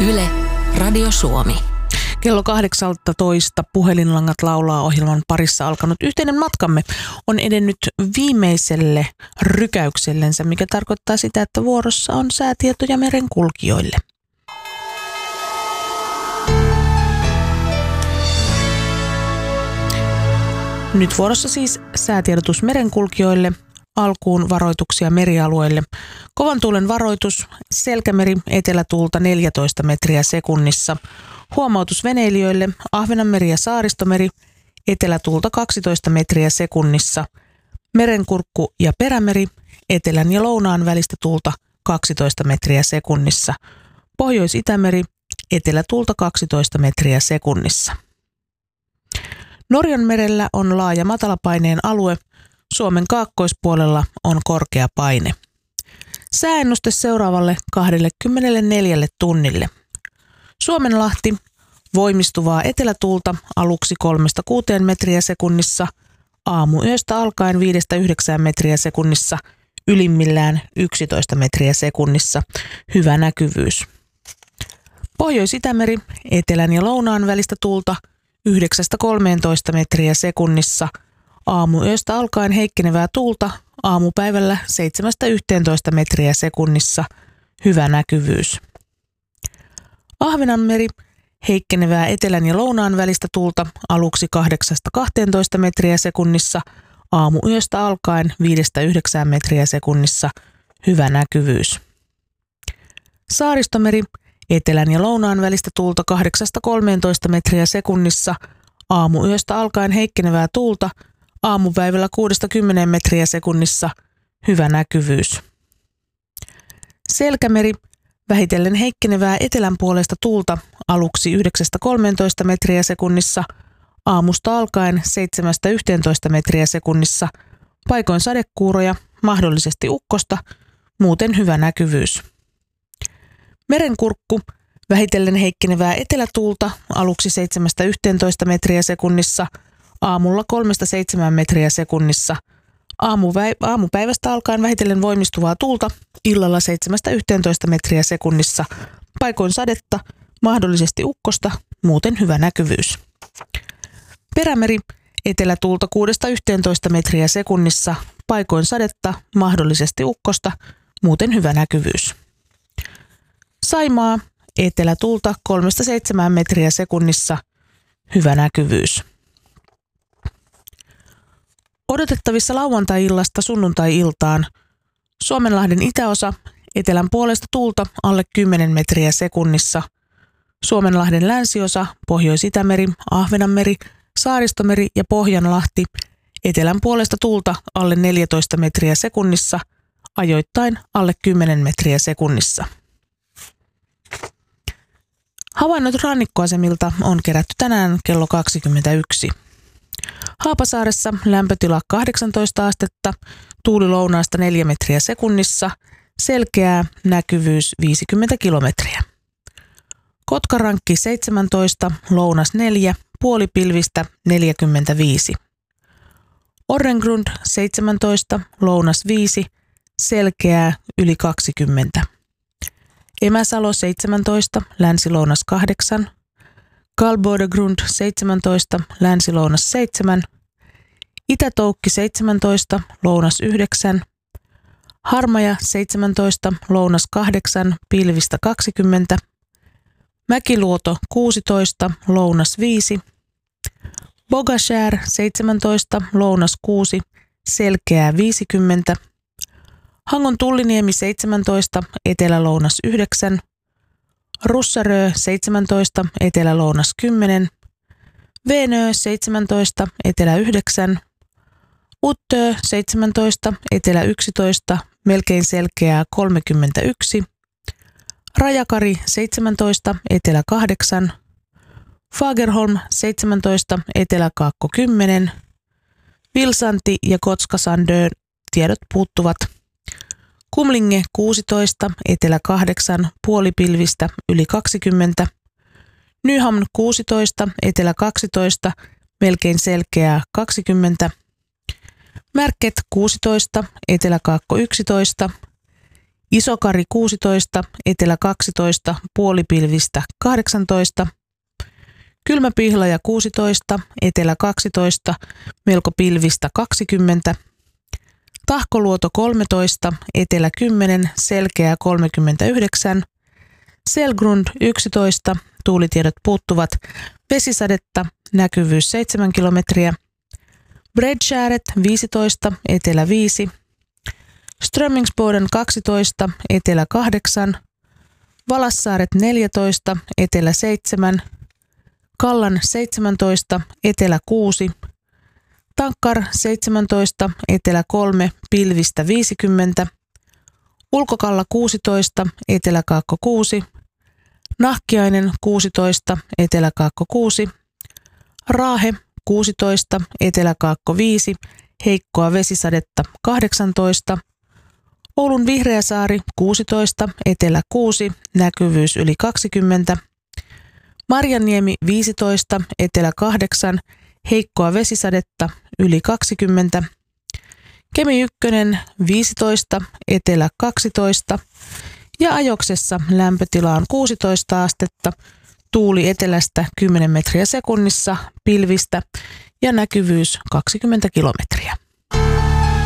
Yle, Radio Suomi. Kello 18 puhelinlangat laulaa -ohjelman parissa alkanut yhteinen matkamme on edennyt viimeiselle rykäyksellensä, mikä tarkoittaa sitä, että vuorossa on säätietoja merenkulkijoille. Nyt vuorossa siis säätiedotus merenkulkijoille. Alkuun varoituksia merialueille. Kovan tuulen varoitus, Selkämeri, etelätuulta 14 metriä sekunnissa. Huomautus veneilijöille, Ahvenanmeri ja Saaristomeri, etelätuulta 12 metriä sekunnissa. Merenkurkku ja Perämeri, etelän ja lounaan välistä tuulta 12 metriä sekunnissa. Pohjois-Itämeri, etelätuulta 12 metriä sekunnissa. Norjan merellä on laaja matalapaineen alue. Suomen kaakkoispuolella on korkea paine. Sääennuste seuraavalle 24 tunnille. Suomenlahti, voimistuvaa etelätuulta aluksi 3-6 metriä sekunnissa, aamuyöstä alkaen 5-9 metriä sekunnissa, ylimmillään 11 metriä sekunnissa, hyvä näkyvyys. Pohjois-Itämeri, etelän ja lounaan välistä tuulta 9-13 metriä sekunnissa, aamuyöstä alkaen heikkenevää tuulta, aamupäivällä 7-11 metriä sekunnissa, hyvä näkyvyys. Ahvenanmeri, heikkenevää etelän ja lounaan välistä tuulta, aluksi 8-12 metriä sekunnissa, aamuyöstä alkaen 5-9 metriä sekunnissa, hyvä näkyvyys. Saaristomeri, etelän ja lounaan välistä tuulta 8-13 metriä sekunnissa, aamuyöstä alkaen heikkenevää tuulta, aamupäivällä 6-10 metriä sekunnissa, hyvä näkyvyys. Selkämeri, vähitellen heikkenevää etelän puolesta tuulta, aluksi 9-13 metriä sekunnissa, aamusta alkaen 7-11 metriä sekunnissa, paikoin sadekuuroja, mahdollisesti ukkosta, muuten hyvä näkyvyys. Merenkurkku, vähitellen heikkenevää etelätuulta, aluksi 7-11 metriä sekunnissa, aamulla 3-7 metriä sekunnissa, aamupäivästä alkaen vähitellen voimistuvaa tuulta, illalla 7-11 metriä sekunnissa, paikoin sadetta, mahdollisesti ukkosta, muuten hyvä näkyvyys. Perämeri, etelätuulta 6-11 metriä sekunnissa, paikoin sadetta, mahdollisesti ukkosta, muuten hyvä näkyvyys. Saimaa, etelätuulta 3-7 metriä sekunnissa, hyvä näkyvyys. Odotettavissa lauantai-illasta sunnuntai-iltaan. Suomenlahden itäosa, etelän puolesta tuulta alle 10 metriä sekunnissa. Suomenlahden länsiosa, Pohjois-Itämeri, Ahvenanmeri, Saaristomeri ja Pohjanlahti, etelän puolesta tuulta alle 14 metriä sekunnissa, ajoittain alle 10 metriä sekunnissa. Havainnot rannikkoasemilta on kerätty tänään kello 21. Haapasaaressa lämpötila 18 astetta, tuuli lounaasta 4 metriä sekunnissa, selkeää, näkyvyys 50 kilometriä. Kotkarankki 17, lounas 4, puolipilvistä 45. Orrengrund 17, lounas 5, selkeää yli 20. Emäsalo 17, länsilounas 8. Kalbodegrund 17, länsilounas 7, Itätoukki 17, lounas 9, Harmaja 17, lounas 8, pilvistä 20, Mäkiluoto 16, lounas 5, Bogashär 17, lounas 6, selkeää 50, Hangon Tulliniemi 17, etelälounas 9, Russarö 17, etelä-lounas 10, Venö 17, etelä 9, Uttö 17, etelä 11, melkein selkeää 31, Rajakari 17, etelä 8, Fagerholm 17, eteläkaakko 10, Vilsanti ja Kotskasandö tiedot puuttuvat. Kumlinge 16, etelä 8, puolipilvistä yli 20, Nyhamn 16, etelä 12, melkein selkeää 20, Märket 16, eteläkaakko 11, Isokari 16, etelä 12, puolipilvistä 18. Kylmä-Pihlaja 16, etelä 12, melko pilvistä 20. Tahkoluoto 13, etelä 10, selkeää 39. Selgrund 11, tuulitiedot puuttuvat, vesisadetta, näkyvyys 7 kilometriä. Bredskäret 15, etelä 5. Strömmingsboden 12, etelä 8. Valassaaret 14, etelä 7. Kallan 17, etelä 6. Tankkar 17, etelä 3, pilvistä 50. Ulkokalla 16, eteläkaakko 6. Nahkiainen 16, eteläkaakko 6. Raahe 16, eteläkaakko 5, heikkoa vesisadetta 18. Oulun Vihreäsaari 16, etelä 6, näkyvyys yli 20. Marjanniemi 15, etelä 8, heikkoa vesisadetta yli 20. Kemi 1 15, etelä 12 ja Ajoksessa lämpötila on 16 astetta, tuuli etelästä 10 metriä sekunnissa, pilvistä ja näkyvyys 20 kilometriä.